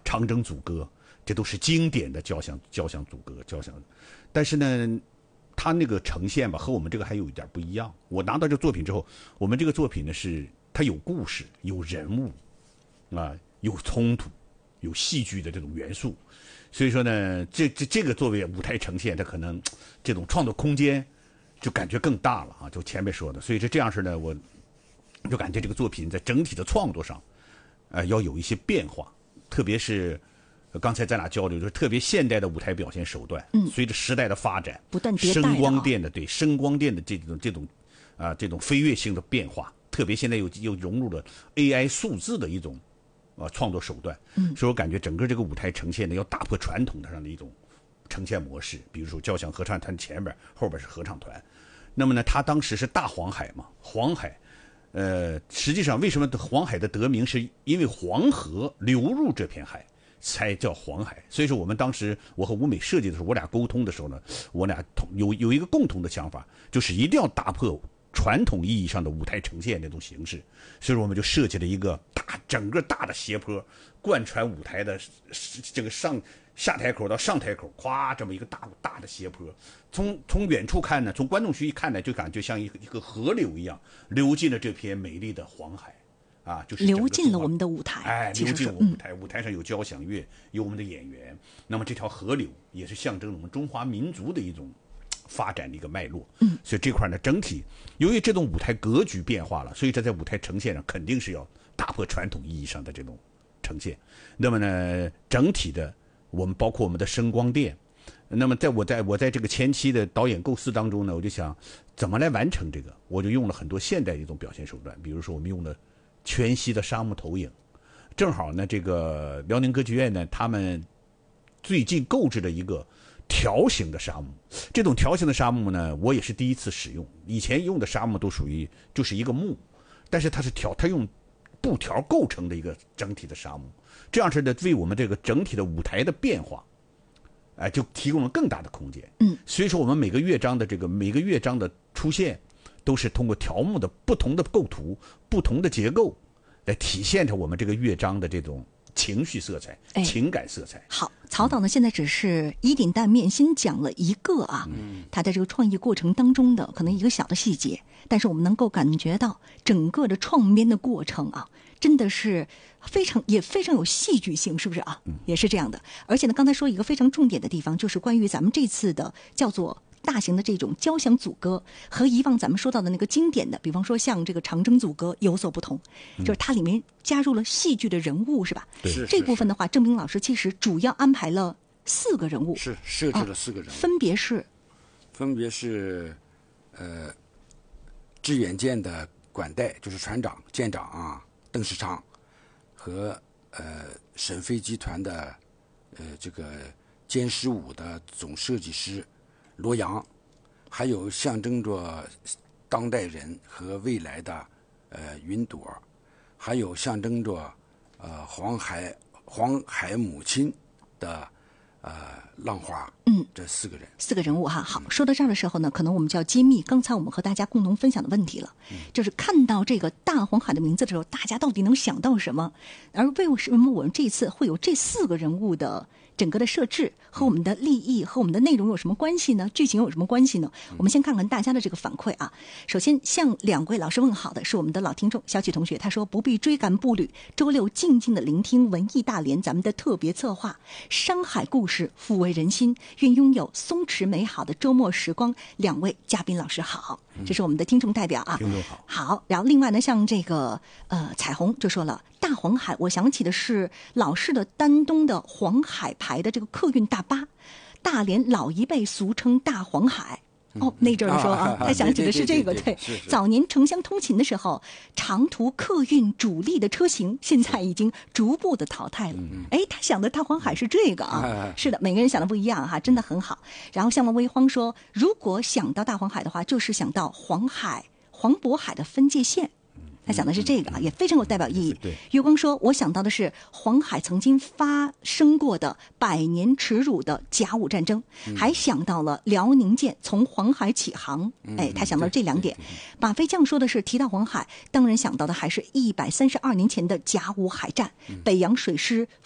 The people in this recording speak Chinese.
长征组歌，这都是经典的交响组歌，但是呢，它那个呈现吧，和我们这个还有一点不一样。我拿到这个作品之后，我们这个作品呢它有故事，有人物，有冲突，有戏剧的这种元素，所以说呢，这个作为舞台呈现，它可能这种创作空间就感觉更大了啊。就前面说的，所以这样式呢，我就感觉这个作品在整体的创作上，要有一些变化，特别是刚才咱俩交流，就是特别现代的舞台表现手段，随着时代的发展， 不断迭代的声光电的声光电的这种飞跃性的变化，特别现在又融入了 AI 数字的一种创作手段，所以我感觉整个这个舞台呈现呢，要打破传统上的一种呈现模式。比如说交响合唱团前边，后边是合唱团。那么呢，他当时是大黄海嘛，黄海，实际上为什么黄海的得名，是因为黄河流入这片海，才叫黄海。所以说我们当时我和吴美设计的时候，我俩沟通的时候呢，我俩有一个共同的想法，就是一定要打破传统意义上的舞台呈现那种形式，所以说我们就设计了一个整个大的斜坡，贯穿舞台的这个下台口到上台口，咵这么一个大的斜坡，从远处看呢，从观众席一看呢，就感觉像一个河流一样流进了这片美丽的黄海，就是流进了我们的舞台， 流进我们舞台，舞台上有交响乐，有我们的演员，那么这条河流也是象征我们中华民族的一种发展的一个脉络，所以这块呢，整体由于这种舞台格局变化了，所以这在舞台呈现上肯定是要打破传统意义上的这种呈现。那么呢，整体的我们包括我们的声光电，那么我在这个前期的导演构思当中呢，我就想怎么来完成这个，我就用了很多现代的一种表现手段，比如说我们用了全息的沙幕投影，正好呢，这个辽宁歌剧院呢，他们最近购置了一个条形的沙幕，这种条形的沙幕呢，我也是第一次使用。以前用的沙幕都属于就是一个幕，但是它用布条构成的一个整体的沙幕，这样式的为我们这个整体的舞台的变化，就提供了更大的空间。所以说我们每个乐章的出现，都是通过条目的不同的构图、不同的结构，来体现着我们这个乐章的这种情绪色彩、情感色彩。 好，曹导呢现在只是以点带面先讲了一个他在这个创意过程当中的可能一个小的细节，但是我们能够感觉到整个的创编的过程真的是非常有戏剧性，是不是也是这样的。而且呢，刚才说一个非常重点的地方，就是关于咱们这次的叫做大型的这种交响组歌，和以往咱们说到的那个经典的，比方说像这个长征组歌有所不同，就是它里面加入了戏剧的人物，是吧？ 对， 这部分的话，郑斌老师其实主要安排了4个人物， 是设置了4个人物， 分别是致远舰的管带，就是舰长邓世昌，和沈飞集团的这个歼15的总设计师罗阳，还有象征着当代人和未来的云朵，还有象征着黄海母亲的浪花。这4个人物好，说到这儿的时候呢，可能我们就要揭秘刚才我们和大家共同分享的问题了，就是看到这个大黄海的名字的时候，大家到底能想到什么？而为什么我们这次会有这4个人物的整个的设置，和我们的立意和我们的内容有什么关系呢？剧情有什么关系呢？我们先看看大家的这个反馈首先向2位老师问好的是我们的老听众小曲同学，他说不必追赶步履，周六静静的聆听文艺大联咱们的特别策划，山海故事抚慰人心，愿拥有松弛美好的周末时光。2位嘉宾老师好，这是我们的听众代表听众好。然后另外呢，像这个彩虹就说了，大黄海，我想起的是老式的丹东的黄海牌的这个客运大巴，大连老一辈俗称大黄海。那阵儿说他想起的是这个，对，早年城乡通勤的时候，长途客运主力的车型，现在已经逐步的淘汰了。他想的大黄海是这个是的，每个人想的不一样真的很好。然后向往微荒说，如果想到大黄海的话，就是想到黄渤海的分界线。他想的是这个也非常有代表意义。月光说，我想到的是黄海曾经发生过的100年耻辱的甲午战争，还想到了辽宁舰从黄海起航。他想到这2点。马飞将说的是，提到黄海，当然想到的还是132年前的甲午海战，北洋水师